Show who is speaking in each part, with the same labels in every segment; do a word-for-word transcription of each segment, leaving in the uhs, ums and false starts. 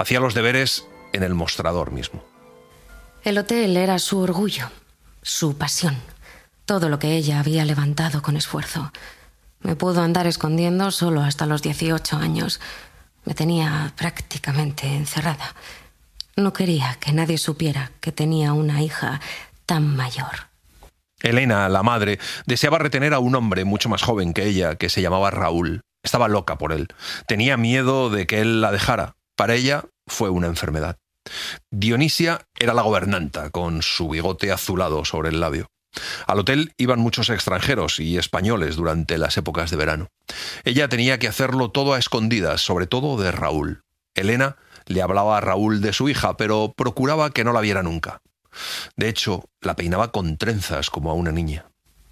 Speaker 1: Hacía los deberes en el mostrador mismo.
Speaker 2: El hotel era su orgullo, su pasión, todo lo que ella había levantado con esfuerzo. Me pudo andar escondiendo solo hasta los dieciocho años. Me tenía prácticamente encerrada. No quería que nadie supiera que tenía una hija tan mayor.
Speaker 1: Elena, la madre, deseaba retener a un hombre mucho más joven que ella, que se llamaba Raúl. Estaba loca por él. Tenía miedo de que él la dejara. Para ella fue una enfermedad. Dionisia era la gobernanta, con su bigote azulado sobre el labio. Al hotel iban muchos extranjeros y españoles durante las épocas de verano. Ella tenía que hacerlo todo a escondidas, sobre todo de Raúl. Elena le hablaba a Raúl de su hija, pero procuraba que no la viera nunca. De hecho, la peinaba con trenzas como a una niña.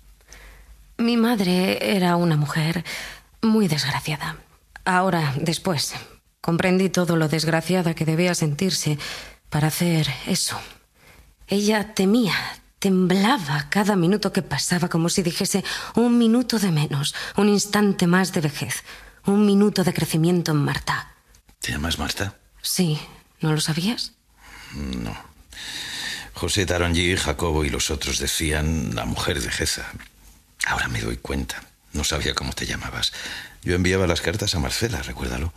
Speaker 2: Mi madre era una mujer muy desgraciada. Ahora, después, comprendí todo lo desgraciada que debía sentirse para hacer eso. Ella temía, temblaba cada minuto que pasaba, como si dijese un minuto de menos, un instante más de vejez, un minuto de crecimiento en Marta.
Speaker 3: ¿Te llamas Marta?
Speaker 2: Sí, ¿no lo sabías?
Speaker 3: No. José Tarongí, Jacobo y los otros decían la mujer de Geza. Ahora me doy cuenta. No sabía cómo te llamabas. Yo enviaba las cartas a Marcela, recuérdalo.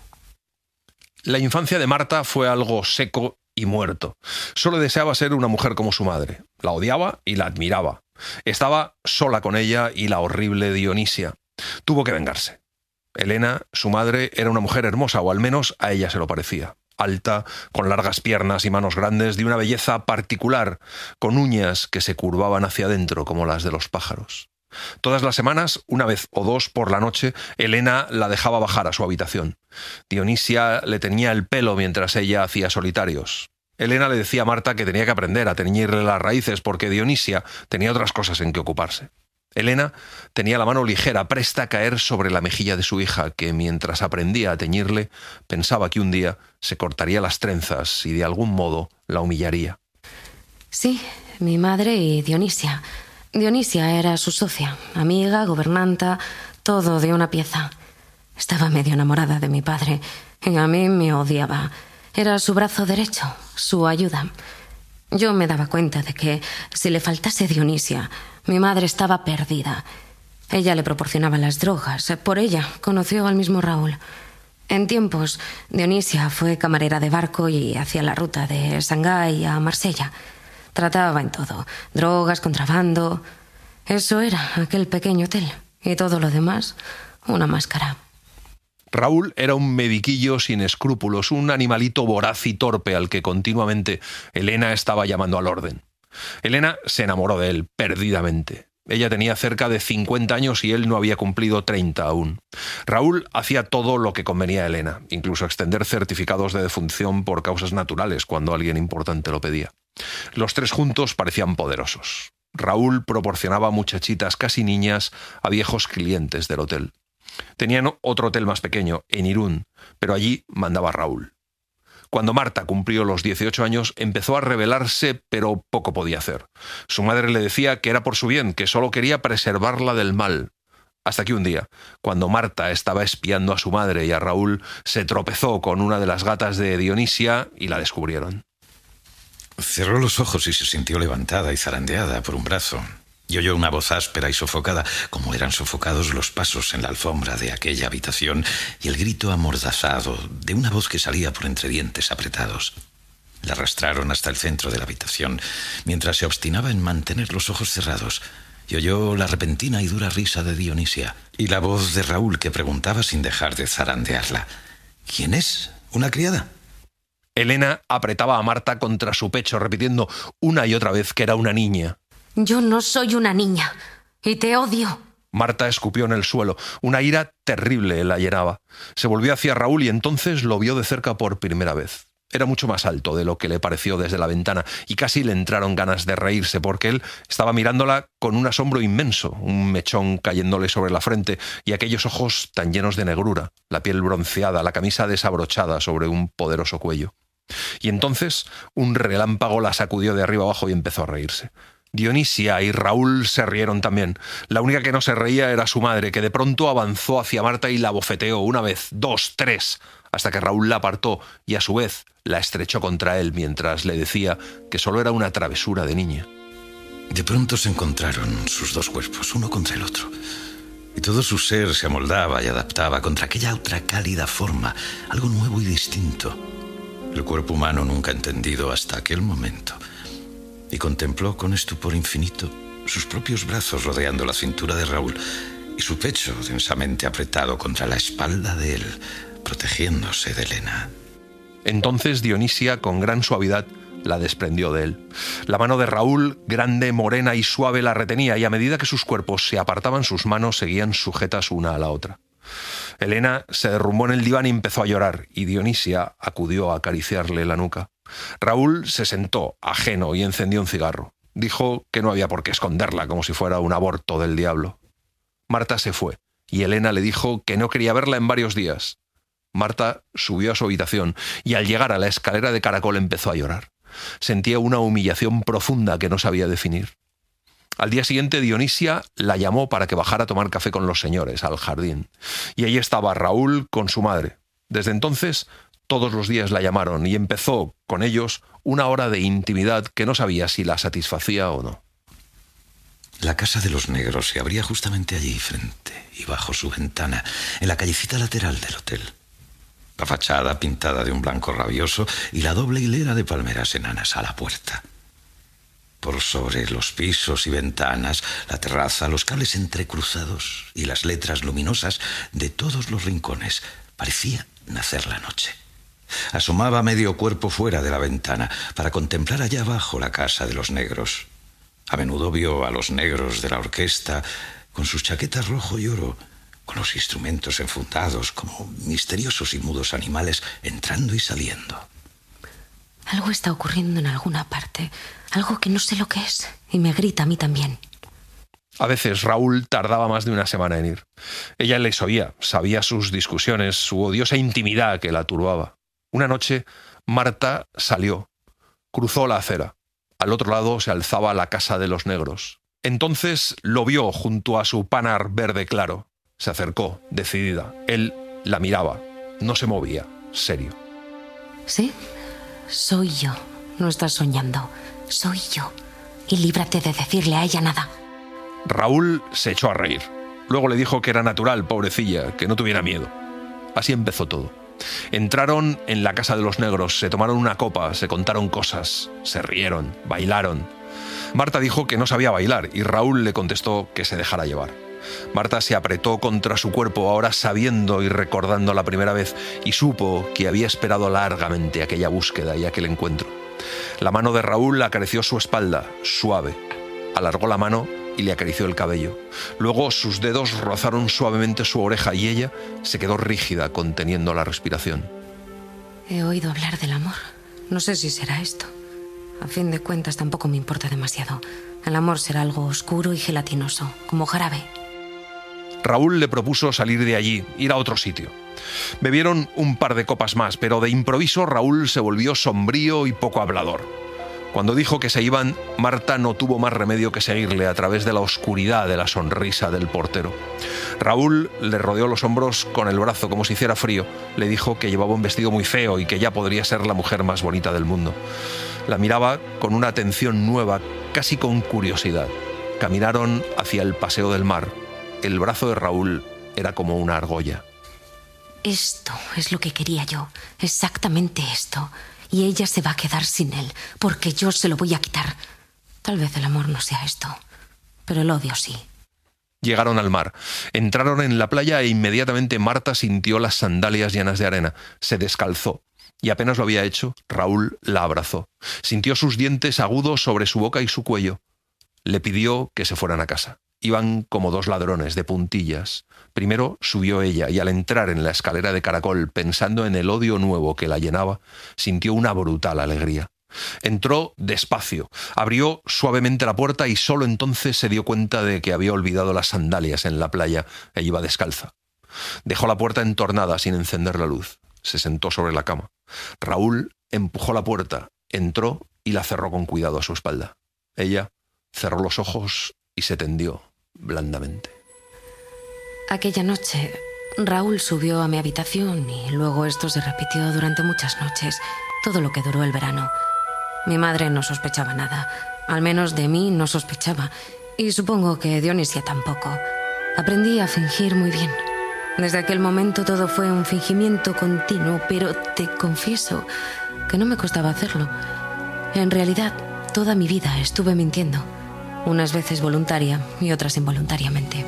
Speaker 1: La infancia de Marta fue algo seco y muerto. Solo deseaba ser una mujer como su madre. La odiaba y la admiraba. Estaba sola con ella y la horrible Dionisia. Tuvo que vengarse. Elena, su madre, era una mujer hermosa, o al menos a ella se lo parecía. Alta, con largas piernas y manos grandes, de una belleza particular, con uñas que se curvaban hacia adentro como las de los pájaros. Todas las semanas, una vez o dos por la noche, Elena la dejaba bajar a su habitación. Dionisia le teñía el pelo mientras ella hacía solitarios. Elena le decía a Marta que tenía que aprender a teñirle las raíces porque Dionisia tenía otras cosas en que ocuparse. Elena tenía la mano ligera, presta a caer sobre la mejilla de su hija, que mientras aprendía a teñirle, pensaba que un día se cortaría las trenzas y de algún modo la humillaría.
Speaker 2: Sí, mi madre y Dionisia. Dionisia era su socia, amiga, gobernanta, todo de una pieza. Estaba medio enamorada de mi padre y a mí me odiaba. Era su brazo derecho, su ayuda. Yo me daba cuenta de que si le faltase Dionisia, mi madre estaba perdida. Ella le proporcionaba las drogas. Por ella conoció al mismo Raúl. En tiempos, Dionisia fue camarera de barco y hacía la ruta de Shanghái a Marsella. Trataba en todo. Drogas, contrabando. Eso era aquel pequeño hotel. Y todo lo demás, una máscara.
Speaker 1: Raúl era un mediquillo sin escrúpulos, un animalito voraz y torpe al que continuamente Elena estaba llamando al orden. Elena se enamoró de él, perdidamente. Ella tenía cerca de cincuenta años y él no había cumplido treinta aún. Raúl hacía todo lo que convenía a Elena, incluso extender certificados de defunción por causas naturales cuando alguien importante lo pedía. Los tres juntos parecían poderosos. Raúl proporcionaba muchachitas casi niñas a viejos clientes del hotel. Tenían otro hotel más pequeño, en Irún, pero allí mandaba Raúl. Cuando Marta cumplió los dieciocho años, empezó a rebelarse, pero poco podía hacer. Su madre le decía que era por su bien, que solo quería preservarla del mal. Hasta que un día, cuando Marta estaba espiando a su madre y a Raúl, se tropezó con una de las gatas de Dionisia y la descubrieron.
Speaker 3: Cerró los ojos y se sintió levantada y zarandeada por un brazo. Y oyó una voz áspera y sofocada, como eran sofocados los pasos en la alfombra de aquella habitación, y el grito amordazado de una voz que salía por entre dientes apretados. La arrastraron hasta el centro de la habitación, mientras se obstinaba en mantener los ojos cerrados, y oyó la repentina y dura risa de Dionisia, y la voz de Raúl que preguntaba sin dejar de zarandearla: ¿Quién es? ¿Una criada?
Speaker 1: Elena apretaba a Marta contra su pecho, repitiendo una y otra vez que era una niña.
Speaker 2: Yo no soy una niña y te odio.
Speaker 1: Marta escupió en el suelo. Una ira terrible la llenaba. Se volvió hacia Raúl y entonces lo vio de cerca por primera vez. Era mucho más alto de lo que le pareció desde la ventana y casi le entraron ganas de reírse porque él estaba mirándola con un asombro inmenso, un mechón cayéndole sobre la frente y aquellos ojos tan llenos de negrura, la piel bronceada, la camisa desabrochada sobre un poderoso cuello. Y entonces un relámpago la sacudió de arriba abajo y empezó a reírse. Dionisia y Raúl se rieron también. La única que no se reía era su madre, que de pronto avanzó hacia Marta y la bofeteó una vez, dos, tres, hasta que Raúl la apartó y a su vez La estrechó contra él mientras le decía que solo era una travesura de niña.
Speaker 3: De pronto se encontraron sus dos cuerpos, uno contra el otro. Y todo su ser se amoldaba y adaptaba contra aquella otra cálida forma, algo nuevo y distinto. El cuerpo humano nunca entendido hasta aquel momento. Y contempló con estupor infinito sus propios brazos rodeando la cintura de Raúl y su pecho densamente apretado contra la espalda de él, protegiéndose de Elena.
Speaker 1: Entonces Dionisia, con gran suavidad, la desprendió de él. La mano de Raúl, grande, morena y suave, la retenía, y a medida que sus cuerpos se apartaban, sus manos seguían sujetas una a la otra. Elena se derrumbó en el diván y empezó a llorar, y Dionisia acudió a acariciarle la nuca. Raúl se sentó, ajeno, y encendió un cigarro. Dijo que no había por qué esconderla, como si fuera un aborto del diablo. Marta se fue, y Elena le dijo que no quería verla en varios días. Marta subió a su habitación, y al llegar a la escalera de caracol empezó a llorar. Sentía una humillación profunda que no sabía definir. Al día siguiente Dionisia la llamó para que bajara a tomar café con los señores al jardín. Y allí estaba Raúl con su madre. Desde entonces todos los días la llamaron y empezó con ellos una hora de intimidad que no sabía si la satisfacía o no.
Speaker 3: La casa de los negros se abría justamente allí frente y bajo su ventana, en la callecita lateral del hotel. La fachada pintada de un blanco rabioso y la doble hilera de palmeras enanas a la puerta. Por sobre los pisos y ventanas, la terraza, los cables entrecruzados y las letras luminosas de todos los rincones. Parecía nacer la noche. Asomaba medio cuerpo fuera de la ventana para contemplar allá abajo la casa de los negros. A menudo vio a los negros de la orquesta con sus chaquetas rojo y oro, con los instrumentos enfundados como misteriosos y mudos animales entrando y saliendo.
Speaker 2: Algo está ocurriendo en alguna parte, algo que no sé lo que es, y me grita a mí también.
Speaker 1: A veces Raúl tardaba más de una semana en ir. Ella les oía, sabía sus discusiones, su odiosa intimidad que la turbaba. Una noche, Marta salió, cruzó la acera. Al otro lado se alzaba la casa de los negros. Entonces lo vio junto a su panar verde claro. Se acercó, decidida. Él la miraba. No se movía, serio.
Speaker 2: ¿Sí? Soy yo. No estás soñando. Soy yo. Y líbrate de decirle a ella nada.
Speaker 1: Raúl se echó a reír. Luego le dijo que era natural, pobrecilla, que no tuviera miedo. Así empezó todo. Entraron en la casa de los negros, se tomaron una copa, se contaron cosas, se rieron, bailaron. Marta dijo que no sabía bailar y Raúl le contestó que se dejara llevar. Marta se apretó contra su cuerpo, ahora sabiendo y recordando la primera vez, y supo que había esperado largamente aquella búsqueda y aquel encuentro. La mano de Raúl acarició su espalda, suave. Alargó la mano y le acarició el cabello. Luego sus dedos rozaron suavemente su oreja y ella se quedó rígida, conteniendo la respiración.
Speaker 2: He oído hablar del amor. No sé si será esto. A fin de cuentas tampoco me importa demasiado. El amor será algo oscuro y gelatinoso, como jarabe.
Speaker 1: Raúl le propuso salir de allí, ir a otro sitio. Bebieron un par de copas más, pero de improviso Raúl se volvió sombrío y poco hablador. Cuando dijo que se iban, Marta no tuvo más remedio que seguirle a través de la oscuridad de la sonrisa del portero. Raúl le rodeó los hombros con el brazo como si hiciera frío. Le dijo que llevaba un vestido muy feo y que ya podría ser la mujer más bonita del mundo. La miraba con una atención nueva, casi con curiosidad. Caminaron hacia el Paseo del Mar. El brazo de Raúl era como una argolla.
Speaker 2: Esto es lo que quería yo, exactamente esto. Y ella se va a quedar sin él, porque yo se lo voy a quitar. Tal vez el amor no sea esto, pero el odio sí.
Speaker 1: Llegaron al mar. Entraron en la playa e inmediatamente Marta sintió las sandalias llenas de arena. Se descalzó. Y apenas lo había hecho, Raúl la abrazó. Sintió sus dientes agudos sobre su boca y su cuello. Le pidió que se fueran a casa. Iban como dos ladrones, de puntillas. Primero subió ella y al entrar en la escalera de caracol, pensando en el odio nuevo que la llenaba, sintió una brutal alegría. Entró despacio, abrió suavemente la puerta y solo entonces se dio cuenta de que había olvidado las sandalias en la playa e iba descalza. Dejó la puerta entornada sin encender la luz. Se sentó sobre la cama. Raúl empujó la puerta, entró y la cerró con cuidado a su espalda. Ella cerró los ojos y se tendió blandamente.
Speaker 2: Aquella noche, Raúl subió a mi habitación y luego esto se repitió durante muchas noches. todo lo que duró el verano. Mi madre no sospechaba nada, al menos de mí no sospechaba, y supongo que Dionisia tampoco. Aprendí a fingir muy bien. Desde aquel momento todo fue un fingimiento continuo, pero te confieso que no me costaba hacerlo. En realidad, toda mi vida estuve mintiendo, unas veces voluntaria y otras involuntariamente.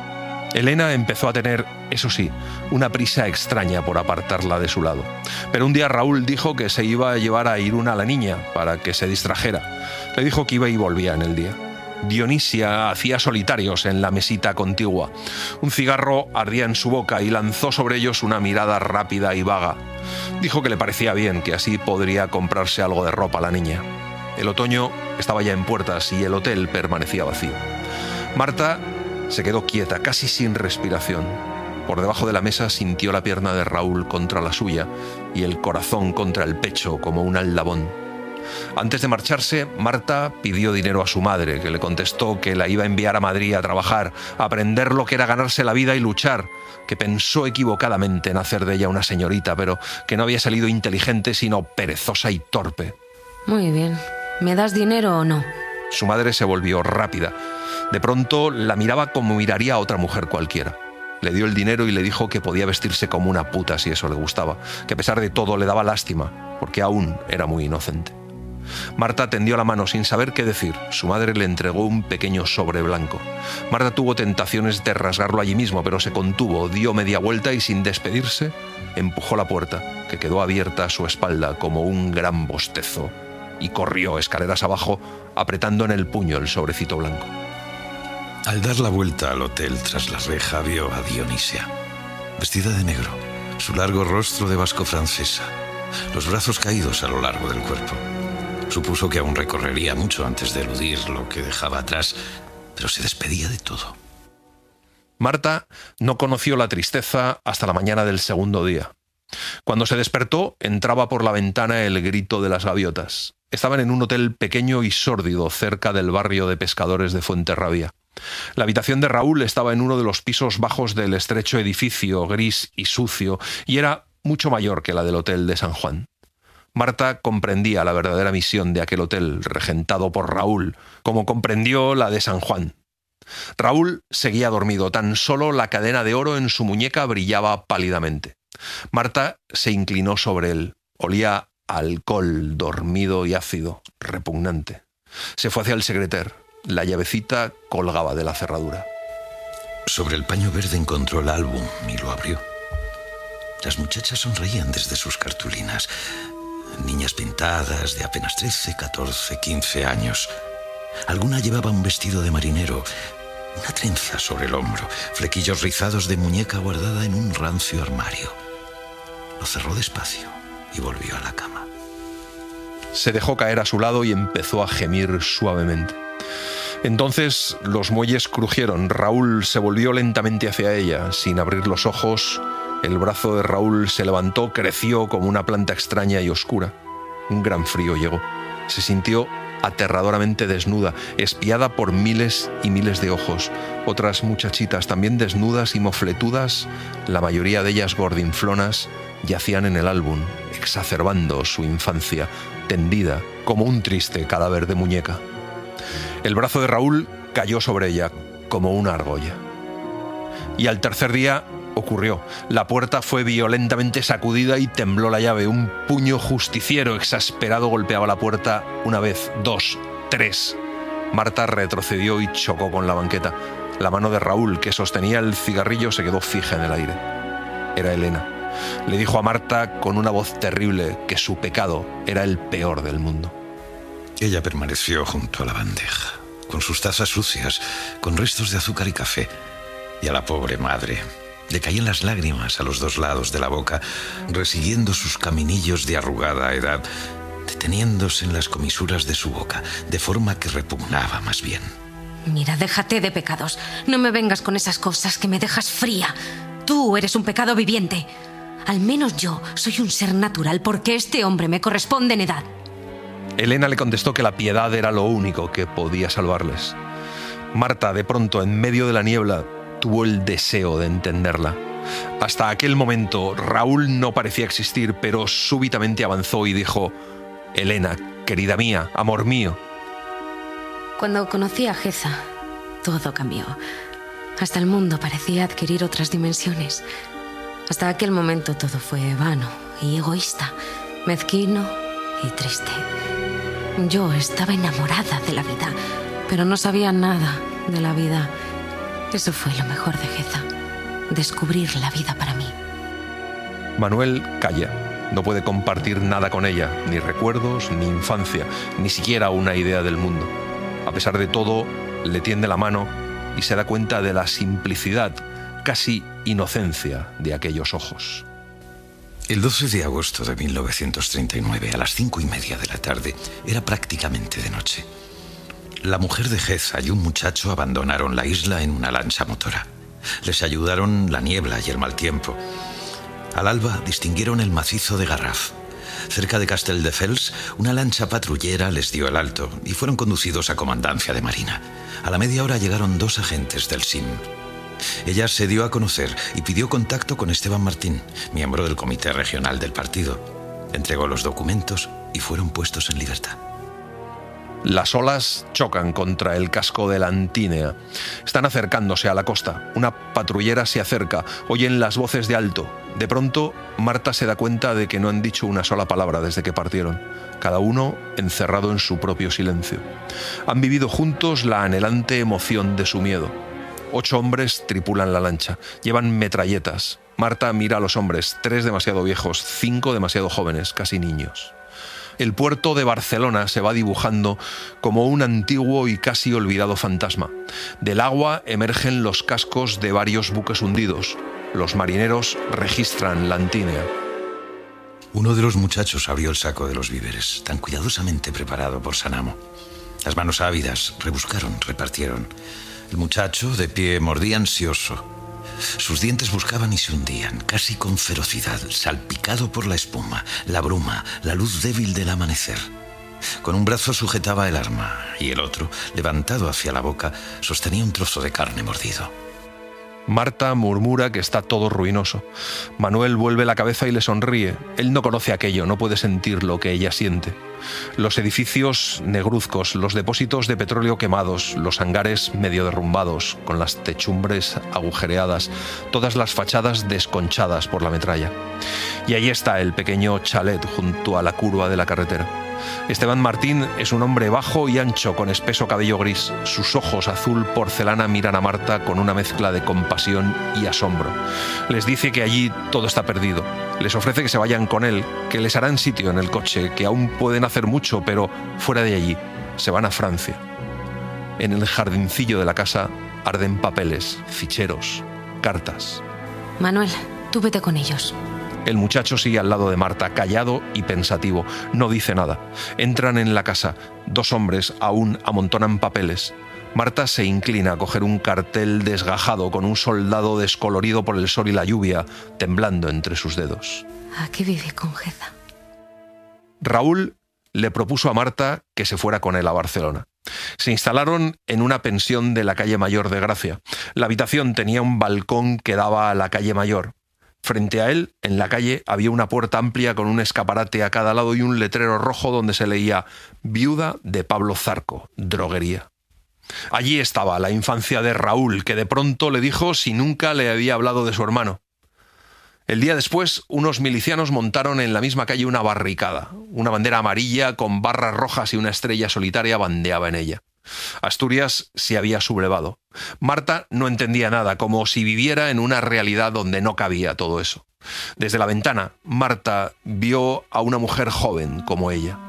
Speaker 1: Elena empezó a tener, eso sí, una prisa extraña por apartarla de su lado. Pero un día Raúl dijo que se iba a llevar a Irún a la niña para que se distrajera. Le dijo que iba y volvía en el día. Dionisia hacía solitarios en la mesita contigua. Un cigarro ardía en su boca y lanzó sobre ellos una mirada rápida y vaga. Dijo que le parecía bien, que así podría comprarse algo de ropa a la niña. El otoño estaba ya en puertas y el hotel permanecía vacío. Marta se quedó quieta, casi sin respiración. Por debajo de la mesa sintió la pierna de Raúl contra la suya y el corazón contra el pecho como un aldabón. Antes de marcharse, Marta pidió dinero a su madre, que le contestó que la iba a enviar a Madrid a trabajar, a aprender lo que era ganarse la vida y luchar, que pensó equivocadamente en hacer de ella una señorita, pero que no había salido inteligente, sino perezosa y torpe.
Speaker 2: Muy bien. ¿Me das dinero o no?
Speaker 1: Su madre se volvió rápida. De pronto la miraba como miraría a otra mujer cualquiera. Le dio el dinero y le dijo que podía vestirse como una puta si eso le gustaba, que a pesar de todo le daba lástima, porque aún era muy inocente. Marta tendió la mano sin saber qué decir. Su madre le entregó un pequeño sobre blanco. Marta tuvo tentaciones de rasgarlo allí mismo, pero se contuvo, dio media vuelta y sin despedirse empujó la puerta, que quedó abierta a su espalda como un gran bostezo, y corrió escaleras abajo apretando en el puño el sobrecito blanco.
Speaker 3: Al dar la vuelta al hotel tras la reja vio a Dionisia, vestida de negro, su largo rostro de vasco-francesa, los brazos caídos a lo largo del cuerpo. Supuso que aún recorrería mucho antes de eludir lo que dejaba atrás, pero se despedía de todo.
Speaker 1: Marta no conoció la tristeza hasta la mañana del segundo día. Cuando se despertó, entraba por la ventana el grito de las gaviotas. Estaban en un hotel pequeño y sórdido cerca del barrio de pescadores de Fuenterrabía. La habitación de Raúl estaba en uno de los pisos bajos del estrecho edificio, gris y sucio, y era mucho mayor que la del hotel de San Juan. Marta comprendía la verdadera misión de aquel hotel regentado por Raúl, como comprendió la de San Juan. Raúl seguía dormido, tan solo la cadena de oro en su muñeca brillaba pálidamente. Marta se inclinó sobre él. Olía a alcohol, dormido y ácido, repugnante. Se fue hacia el secreter. La llavecita colgaba de la cerradura.
Speaker 3: Sobre el paño verde encontró el álbum y lo abrió. Las muchachas sonreían desde sus cartulinas. Niñas pintadas de apenas trece, catorce, quince años. Alguna llevaba un vestido de marinero, una trenza sobre el hombro, flequillos rizados de muñeca guardada en un rancio armario. Lo cerró despacio y volvió a la cama.
Speaker 1: Se dejó caer a su lado y empezó a gemir suavemente. Entonces los muelles crujieron. Raúl se volvió lentamente hacia ella, sin abrir los ojos. El brazo de Raúl se levantó, creció como una planta extraña y oscura. Un gran frío llegó. Se sintió aterradoramente desnuda, espiada por miles y miles de ojos. Otras muchachitas, también desnudas y mofletudas, la mayoría de ellas gordinflonas, yacían en el álbum, exacerbando su infancia, tendida como un triste cadáver de muñeca. El brazo de Raúl cayó sobre ella como una argolla. Y al tercer día ocurrió. La puerta fue violentamente sacudida y tembló la llave. Un puño justiciero exasperado golpeaba la puerta una vez, dos, tres. Marta retrocedió y chocó con la banqueta. La mano de Raúl, que sostenía el cigarrillo, se quedó fija en el aire. Era Elena. Le dijo a Marta con una voz terrible que su pecado era el peor del mundo.
Speaker 3: Ella permaneció junto a la bandeja, con sus tazas sucias, con restos de azúcar y café. Y a la pobre madre le caían las lágrimas a los dos lados de la boca, resiguiendo sus caminillos de arrugada edad, deteniéndose en las comisuras de su boca, de forma que repugnaba más bien.
Speaker 2: Mira, déjate de pecados. No me vengas con esas cosas que me dejas fría. Tú eres un pecado viviente. Al menos yo soy un ser natural, porque este hombre me corresponde en edad.
Speaker 1: Elena le contestó que la piedad era lo único que podía salvarles. Marta, de pronto, en medio de la niebla, tuvo el deseo de entenderla. Hasta aquel momento, Raúl no parecía existir, pero súbitamente avanzó y dijo: Elena, querida mía, amor mío.
Speaker 2: Cuando conocí a Geza, todo cambió. Hasta el mundo parecía adquirir otras dimensiones. Hasta aquel momento todo fue vano y egoísta, mezquino y triste. Yo estaba enamorada de la vida, pero no sabía nada de la vida. Eso fue lo mejor de Geza, descubrir la vida para mí.
Speaker 1: Manuel calla. No puede compartir nada con ella, ni recuerdos, ni infancia, ni siquiera una idea del mundo. A pesar de todo, le tiende la mano y se da cuenta de la simplicidad, casi inocencia, de aquellos ojos.
Speaker 3: El doce de agosto de mil novecientos treinta y nueve, a las cinco y media de la tarde, era prácticamente de noche. La mujer de Geza y un muchacho abandonaron la isla en una lancha motora. Les ayudaron la niebla y el mal tiempo. Al alba distinguieron el macizo de Garraf. Cerca de Castelldefels, una lancha patrullera les dio el alto y fueron conducidos a Comandancia de Marina. A la media hora llegaron dos agentes del S I M. Ella se dio a conocer y pidió contacto con Esteban Martín, miembro del Comité Regional del partido. Entregó los documentos y fueron puestos en libertad.
Speaker 1: Las olas chocan contra el casco de la Antínea. Están acercándose a la costa. Una patrullera se acerca. Oyen las voces de alto. De pronto, Marta se da cuenta de que no han dicho una sola palabra desde que partieron. Cada uno encerrado en su propio silencio. Han vivido juntos la anhelante emoción de su miedo. Ocho hombres tripulan la lancha. Llevan metralletas. Marta mira a los hombres, tres demasiado viejos, cinco demasiado jóvenes, casi niños. El puerto de Barcelona se va dibujando como un antiguo y casi olvidado fantasma. Del agua emergen los cascos de varios buques hundidos. Los marineros registran la Antínea.
Speaker 3: Uno de los muchachos abrió el saco de los víveres, tan cuidadosamente preparado por Sanamo. Las manos ávidas rebuscaron, repartieron. El muchacho, de pie, mordía ansioso. Sus dientes buscaban y se hundían, casi con ferocidad, salpicado por la espuma, la bruma, la luz débil del amanecer. Con un brazo sujetaba el arma y el otro, levantado hacia la boca, sostenía un trozo de carne mordido.
Speaker 1: Marta murmura que está todo ruinoso. Manuel vuelve la cabeza y le sonríe. Él no conoce aquello, no puede sentir lo que ella siente. Los edificios negruzcos, los depósitos de petróleo quemados, los hangares medio derrumbados, con las techumbres agujereadas, todas las fachadas desconchadas por la metralla. Y ahí está el pequeño chalet junto a la curva de la carretera. Esteban Martín es un hombre bajo y ancho con espeso cabello gris. Sus ojos azul porcelana miran a Marta con una mezcla de compasión y asombro. Les dice que allí todo está perdido. Les ofrece que se vayan con él, que les harán sitio en el coche, que aún pueden hacer mucho, pero fuera de allí se van a Francia. En el jardincillo de la casa arden papeles, ficheros, cartas.
Speaker 2: Manuel, tú vete con ellos.
Speaker 1: El muchacho sigue al lado de Marta, callado y pensativo. No dice nada. Entran en la casa. Dos hombres aún amontonan papeles. Marta se inclina a coger un cartel desgajado con un soldado descolorido por el sol y la lluvia, temblando entre sus dedos.
Speaker 2: Aquí vive con Geza.
Speaker 1: Raúl le propuso a Marta que se fuera con él a Barcelona. Se instalaron en una pensión de la calle Mayor de Gracia. La habitación tenía un balcón que daba a la calle Mayor. Frente a él, en la calle, había una puerta amplia con un escaparate a cada lado y un letrero rojo donde se leía «Viuda de Pablo Zarco, droguería». Allí estaba la infancia de Raúl, que de pronto le dijo si nunca le había hablado de su hermano. El día después, unos milicianos montaron en la misma calle una barricada. Una bandera amarilla con barras rojas y una estrella solitaria bandeaba en ella. Asturias se había sublevado. Marta no entendía nada, como si viviera en una realidad donde no cabía todo eso. Desde la ventana, Marta vio a una mujer joven como ella.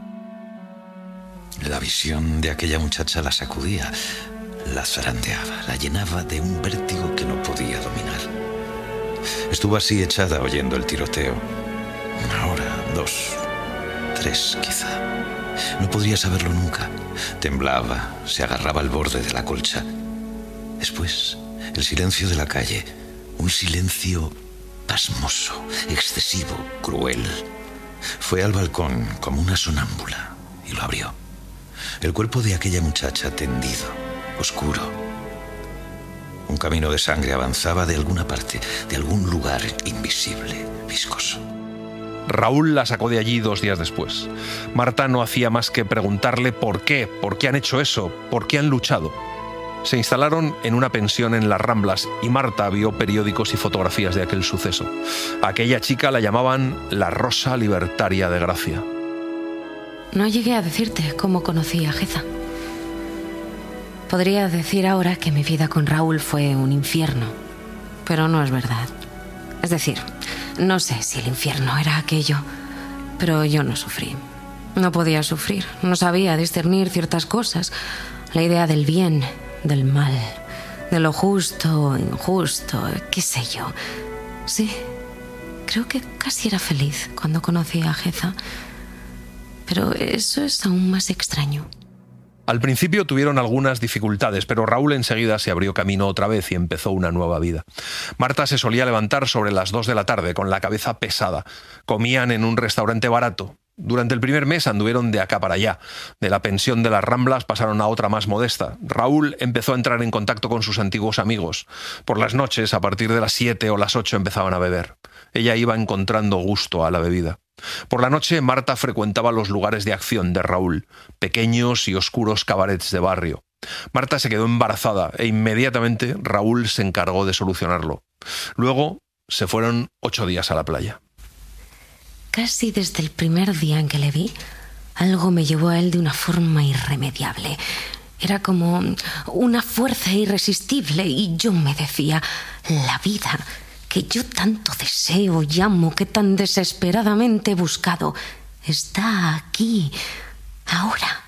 Speaker 3: La visión de aquella muchacha la sacudía, la zarandeaba, la llenaba de un vértigo que no podía dominar. Estuvo así echada oyendo el tiroteo. Una hora, dos, tres quizá. No podría saberlo nunca. Temblaba, se agarraba al borde de la colcha. Después, el silencio de la calle. Un silencio pasmoso, excesivo, cruel. Fue al balcón como una sonámbula y lo abrió. El cuerpo de aquella muchacha tendido, oscuro. Un camino de sangre avanzaba de alguna parte, de algún lugar invisible, viscoso.
Speaker 1: Raúl la sacó de allí dos días después. Marta no hacía más que preguntarle por qué, por qué han hecho eso, por qué han luchado. Se instalaron en una pensión en Las Ramblas y Marta vio periódicos y fotografías de aquel suceso. A aquella chica la llamaban la Rosa Libertaria de Gracia.
Speaker 2: No llegué a decirte cómo conocí a Geza. Podría decir ahora que mi vida con Raúl fue un infierno, pero no es verdad. Es decir, no sé si el infierno era aquello, pero yo no sufrí. No podía sufrir, no sabía discernir ciertas cosas. La idea del bien, del mal, de lo justo o injusto, qué sé yo. Sí, creo que casi era feliz cuando conocí a Geza, pero eso es aún más extraño.
Speaker 1: Al principio tuvieron algunas dificultades, pero Raúl enseguida se abrió camino otra vez y empezó una nueva vida. Marta se solía levantar sobre las dos de la tarde con la cabeza pesada. Comían en un restaurante barato. Durante el primer mes anduvieron de acá para allá. De la pensión de Las Ramblas pasaron a otra más modesta. Raúl empezó a entrar en contacto con sus antiguos amigos. Por las noches, a partir de las siete o las ocho, empezaban a beber. Ella iba encontrando gusto a la bebida. Por la noche, Marta frecuentaba los lugares de acción de Raúl, pequeños y oscuros cabarets de barrio. Marta se quedó embarazada e inmediatamente Raúl se encargó de solucionarlo. Luego se fueron ocho días a la playa.
Speaker 2: Casi desde el primer día en que le vi, algo me llevó a él de una forma irremediable. Era como una fuerza irresistible y yo me decía, la vida que yo tanto deseo y amo, que tan desesperadamente he buscado, está aquí, ahora.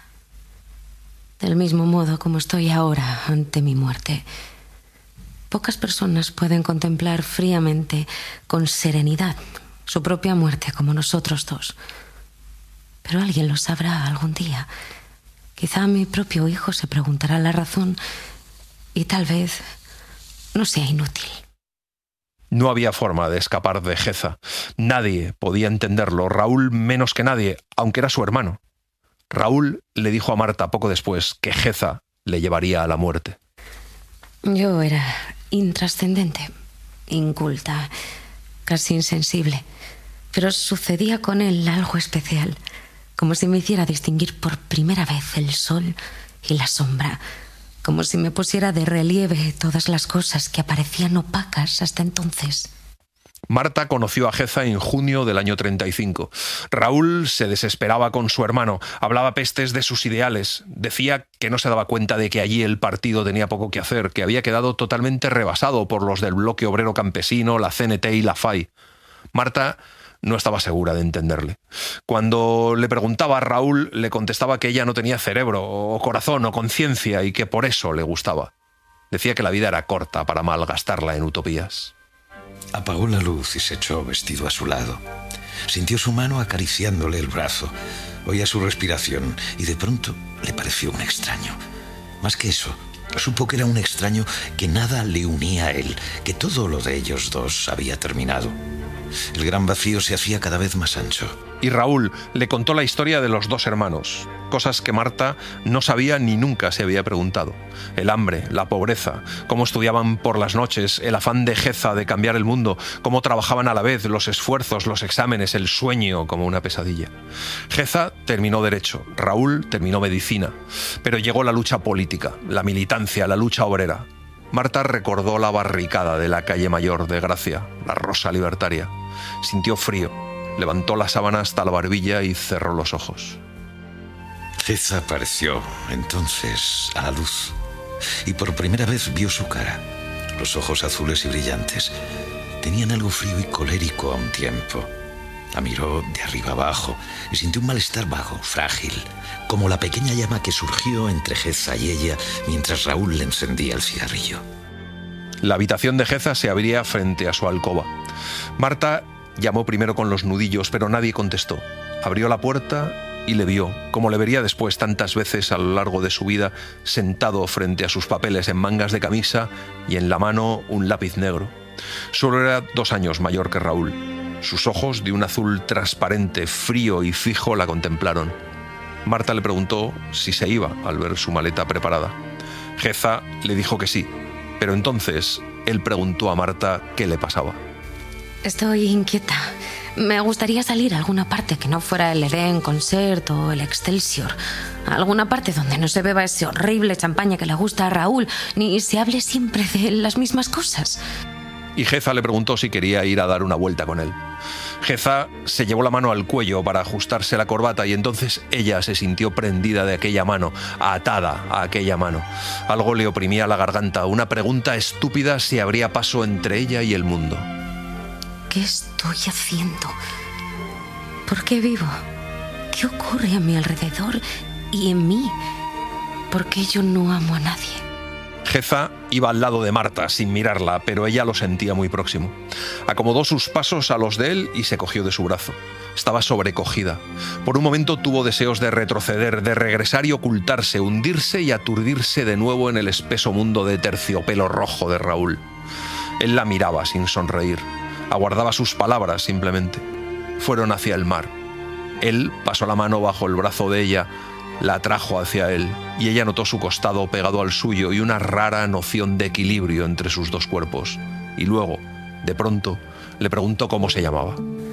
Speaker 2: Del mismo modo como estoy ahora ante mi muerte. Pocas personas pueden contemplar fríamente, con serenidad, su propia muerte como nosotros dos. Pero alguien lo sabrá algún día. Quizá mi propio hijo se preguntará la razón y tal vez no sea inútil.
Speaker 1: No había forma de escapar de Geza. Nadie podía entenderlo, Raúl menos que nadie, aunque era su hermano. Raúl le dijo a Marta poco después que Geza le llevaría a la muerte.
Speaker 2: Yo era intrascendente, inculta, casi insensible, pero sucedía con él algo especial, como si me hiciera distinguir por primera vez el sol y la sombra, como si me pusiera de relieve todas las cosas que aparecían opacas hasta entonces.
Speaker 1: Marta conoció a Geza en junio del año treinta y cinco. Raúl se desesperaba con su hermano, hablaba pestes de sus ideales, decía que no se daba cuenta de que allí el partido tenía poco que hacer, que había quedado totalmente rebasado por los del bloque obrero campesino, la C N T y la F A I. Marta no estaba segura de entenderle. Cuando le preguntaba, Raúl le contestaba que ella no tenía cerebro, o corazón, o conciencia, y que por eso le gustaba. Decía que la vida era corta para malgastarla en utopías.
Speaker 3: Apagó la luz y se echó vestido a su lado. Sintió su mano acariciándole el brazo, oía su respiración y de pronto le pareció un extraño. Más que eso, supo que era un extraño, que nada le unía a él, que todo lo de ellos dos había terminado. El gran vacío se hacía cada vez más ancho.
Speaker 1: Y Raúl le contó la historia de los dos hermanos, cosas que Marta no sabía ni nunca se había preguntado. El hambre, la pobreza, cómo estudiaban por las noches, el afán de Geza de cambiar el mundo, cómo trabajaban a la vez, los esfuerzos, los exámenes, el sueño como una pesadilla. Geza terminó Derecho, Raúl terminó Medicina, pero llegó la lucha política, la militancia, la lucha obrera. Marta recordó la barricada de la calle Mayor de Gracia, la Rosa Libertaria. Sintió frío, levantó la sábana hasta la barbilla y cerró los ojos.
Speaker 3: Geza apareció entonces a la luz y por primera vez vio su cara. Los ojos azules y brillantes tenían algo frío y colérico a un tiempo. La miró de arriba abajo y sintió un malestar vago, frágil, como la pequeña llama que surgió entre Geza y ella mientras Raúl le encendía el cigarrillo.
Speaker 1: La habitación de Geza se abría frente a su alcoba. Marta llamó primero con los nudillos, pero nadie contestó. Abrió la puerta y le vio, como le vería después tantas veces a lo largo de su vida, sentado frente a sus papeles en mangas de camisa y en la mano un lápiz negro. Solo era dos años mayor que Raúl. Sus ojos, de un azul transparente, frío y fijo, la contemplaron. Marta le preguntó si se iba al ver su maleta preparada. Geza le dijo que sí, Pero entonces él preguntó a Marta qué le pasaba.
Speaker 2: Estoy inquieta. Me gustaría salir a alguna parte que no fuera el Eden Concert o el Excelsior. A alguna parte donde no se beba ese horrible champaña que le gusta a Raúl, ni se hable siempre de las mismas cosas.
Speaker 1: Y Geza le preguntó si quería ir a dar una vuelta con él. Geza se llevó la mano al cuello para ajustarse la corbata y entonces ella se sintió prendida de aquella mano, atada a aquella mano. Algo le oprimía la garganta. Una pregunta estúpida se abría paso entre ella y el mundo.
Speaker 2: ¿Qué estoy haciendo? ¿Por qué vivo? ¿Qué ocurre a mi alrededor y en mí? ¿Por qué yo no amo a nadie?
Speaker 1: Geza iba al lado de Marta sin mirarla, pero ella lo sentía muy próximo. Acomodó sus pasos a los de él y se cogió de su brazo. Estaba sobrecogida. Por un momento tuvo deseos de retroceder, de regresar y ocultarse, hundirse y aturdirse de nuevo en el espeso mundo de terciopelo rojo de Raúl. Él la miraba sin sonreír. Aguardaba sus palabras simplemente. Fueron hacia el mar. Él pasó la mano bajo el brazo de ella, la atrajo hacia él y ella notó su costado pegado al suyo y una rara noción de equilibrio entre sus dos cuerpos. Y luego, de pronto, le preguntó cómo se llamaba.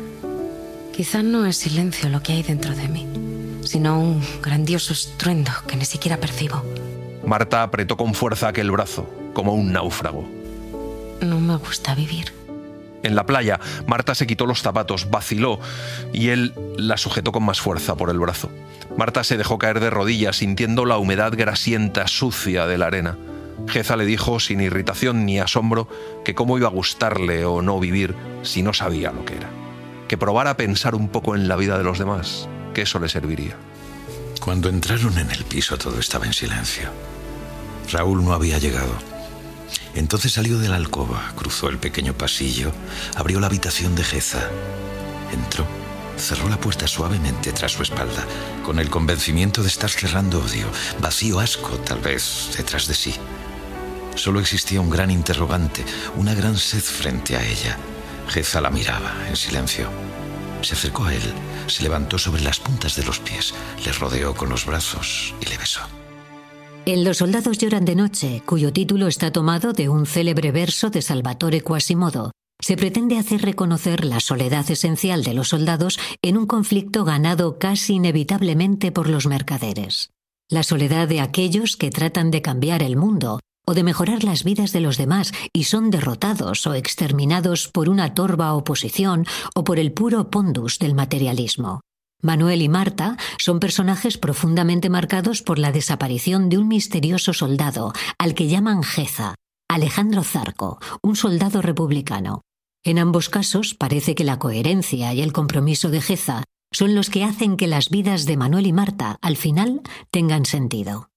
Speaker 2: Quizá no es silencio lo que hay dentro de mí, sino un grandioso estruendo que ni siquiera percibo.
Speaker 1: Marta apretó con fuerza aquel brazo, como un náufrago.
Speaker 2: No me gusta vivir.
Speaker 1: En la playa, Marta se quitó los zapatos, vaciló y él la sujetó con más fuerza por el brazo. Marta se dejó caer de rodillas, sintiendo la humedad grasienta, sucia de la arena. Geza le dijo, sin irritación ni asombro, que cómo iba a gustarle o no vivir si no sabía lo que era. Que probara a pensar un poco en la vida de los demás, que eso le serviría.
Speaker 3: Cuando entraron en el piso todo estaba en silencio. Raúl no había llegado. Entonces salió de la alcoba, cruzó el pequeño pasillo, abrió la habitación de Geza. Entró, cerró la puerta suavemente tras su espalda, con el convencimiento de estar cerrando odio, vacío asco, tal vez, detrás de sí. Solo existía un gran interrogante, una gran sed frente a ella. Geza la miraba, en silencio. Se acercó a él, se levantó sobre las puntas de los pies, le rodeó con los brazos y le besó.
Speaker 4: En Los soldados lloran de noche, cuyo título está tomado de un célebre verso de Salvatore Quasimodo, se pretende hacer reconocer la soledad esencial de los soldados en un conflicto ganado casi inevitablemente por los mercaderes. La soledad de aquellos que tratan de cambiar el mundo o de mejorar las vidas de los demás y son derrotados o exterminados por una torva oposición o por el puro pondus del materialismo. Manuel y Marta son personajes profundamente marcados por la desaparición de un misterioso soldado, al que llaman Geza, Alejandro Zarco, un soldado republicano. En ambos casos parece que la coherencia y el compromiso de Geza son los que hacen que las vidas de Manuel y Marta, al final, tengan sentido.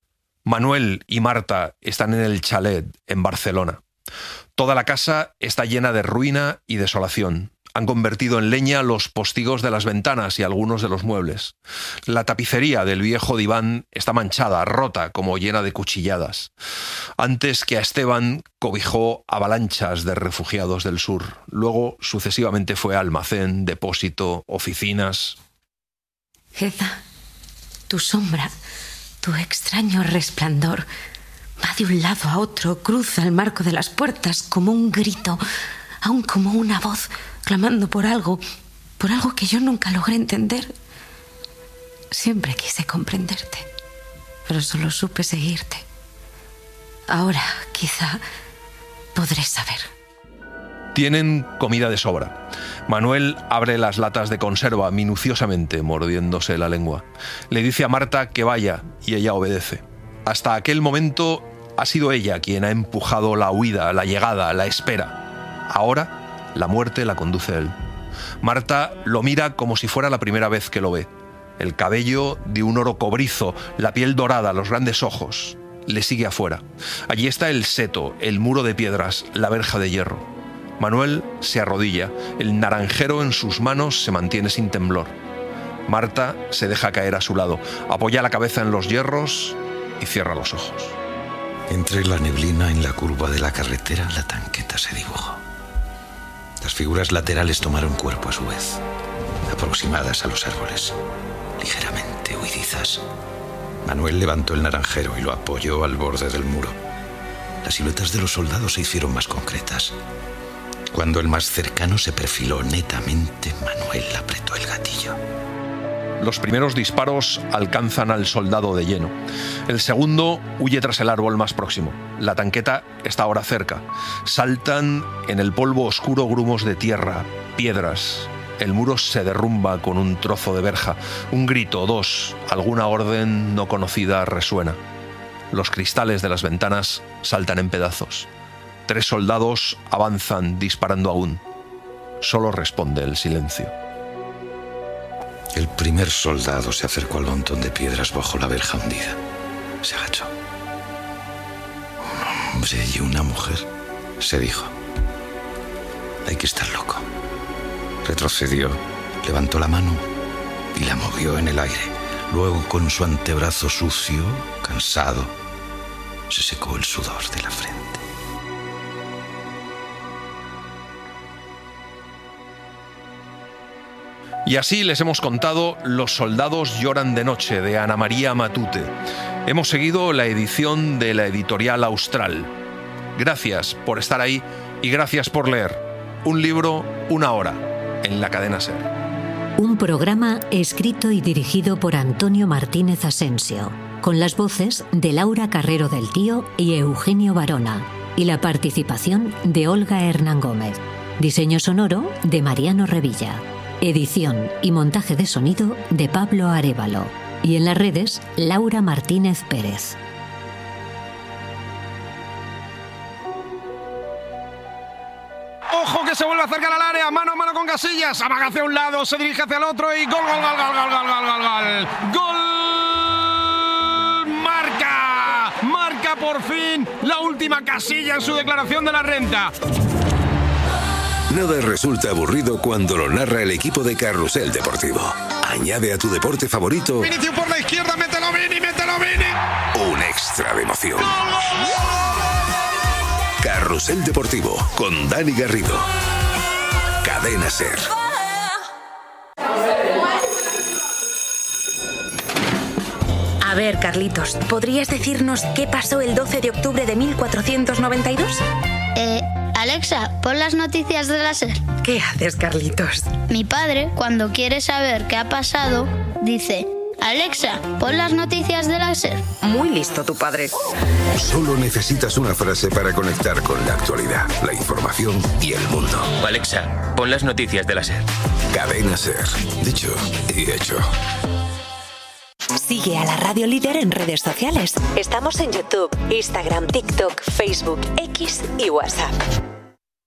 Speaker 1: Manuel y Marta están en el chalet, en Barcelona. Toda la casa está llena de ruina y desolación. Han convertido en leña los postigos de las ventanas y algunos de los muebles. La tapicería del viejo diván está manchada, rota, como llena de cuchilladas. Antes que a Esteban cobijó avalanchas de refugiados del sur. Luego, sucesivamente, fue almacén, depósito, oficinas.
Speaker 2: Geza, tu sombra, tu extraño resplandor, va de un lado a otro, cruza el marco de las puertas como un grito, aún como una voz, clamando por algo, por algo que yo nunca logré entender. Siempre quise comprenderte, pero solo supe seguirte. Ahora, quizá, podré saber.
Speaker 1: Tienen comida de sobra. Manuel abre las latas de conserva minuciosamente, mordiéndose la lengua. Le dice a Marta que vaya y ella obedece. Hasta aquel momento ha sido ella quien ha empujado la huida, la llegada, la espera. Ahora la muerte la conduce a él. Marta lo mira como si fuera la primera vez que lo ve. El cabello de un oro cobrizo, la piel dorada, los grandes ojos. Le sigue afuera. Allí está el seto, el muro de piedras, la verja de hierro. Manuel se arrodilla. El naranjero en sus manos se mantiene sin temblor. Marta se deja caer a su lado, apoya la cabeza en los hierros y cierra los ojos.
Speaker 3: Entre la neblina en la curva de la carretera, la tanqueta se dibujó. Las figuras laterales tomaron cuerpo a su vez, aproximadas a los árboles, ligeramente huidizas. Manuel levantó el naranjero y lo apoyó al borde del muro. Las siluetas de los soldados se hicieron más concretas. Cuando el más cercano se perfiló netamente, Manuel apretó el gatillo.
Speaker 1: Los primeros disparos alcanzan al soldado de lleno. El segundo huye tras el árbol más próximo. La tanqueta está ahora cerca. Saltan en el polvo oscuro grumos de tierra, piedras. El muro se derrumba con un trozo de verja. Un grito, dos, alguna orden no conocida resuena. Los cristales de las ventanas saltan en pedazos. Tres soldados avanzan disparando aún. Solo responde el silencio.
Speaker 3: El primer soldado se acercó al montón de piedras bajo la verja hundida. Se agachó. Un hombre y una mujer, se dijo. Hay que estar loco. Retrocedió, levantó la mano y la movió en el aire. Luego, con su antebrazo sucio, cansado, se secó el sudor de la frente.
Speaker 1: Y así les hemos contado Los soldados lloran de noche, de Ana María Matute. Hemos seguido la edición de la editorial Austral. Gracias por estar ahí y gracias por leer. Un libro, una hora, en la cadena SER.
Speaker 4: Un programa escrito y dirigido por Antonio Martínez Asensio, con las voces de Laura Carrero del Tío y Eugenio Barona, y la participación de Olga Hernán Gómez. Diseño sonoro de Mariano Revilla. Edición y montaje de sonido de Pablo Arévalo. Y en las redes, Laura Martínez Pérez.
Speaker 5: ¡Ojo que se vuelve a acercar al área! ¡Mano a mano con Casillas! Amaga hacia un lado, se dirige hacia el otro y gol, gol, gol, gol, gol, gol, gol, gol, gol. ¡Gol! ¡Marca! ¡Marca por fin la última Casilla en su declaración de la renta!
Speaker 6: Nada resulta aburrido cuando lo narra el equipo de Carrusel Deportivo. Añade a tu deporte favorito...
Speaker 5: Vinicius por la izquierda, mételo Vini, mételo Vini.
Speaker 6: Un extra de emoción. Carrusel Deportivo con Dani Garrido. Cadena SER.
Speaker 7: A ver, Carlitos, ¿podrías decirnos qué pasó el doce de octubre de mil cuatrocientos noventa y dos?
Speaker 8: Eh... Alexa, pon las noticias de la SER.
Speaker 7: ¿Qué haces, Carlitos?
Speaker 8: Mi padre, cuando quiere saber qué ha pasado, dice: Alexa, pon las noticias de la SER.
Speaker 7: Muy listo tu padre.
Speaker 6: Solo necesitas una frase para conectar con la actualidad, la información y el mundo.
Speaker 9: Alexa, pon las noticias de la SER.
Speaker 6: Cadena SER. Dicho y hecho.
Speaker 10: Sigue a la Radio Líder en redes sociales. Estamos en YouTube, Instagram, TikTok, Facebook, X y WhatsApp.